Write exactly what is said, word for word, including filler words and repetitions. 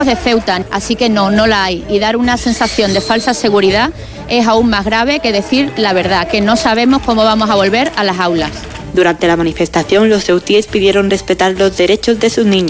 de Ceuta, así que no, no la hay. Y dar una sensación de falsa seguridad es aún más grave que decir la verdad, que no sabemos cómo vamos a volver a las aulas. Durante la manifestación, los ceutíes pidieron respetar los derechos de sus niños.